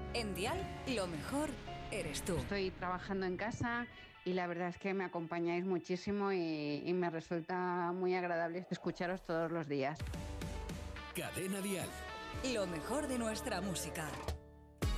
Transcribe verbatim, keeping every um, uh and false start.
En Dial, lo mejor eres tú. Estoy trabajando en casa y la verdad es que me acompañáis muchísimo y, y me resulta muy agradable escucharos todos los días. Cadena Dial. Lo mejor de nuestra música.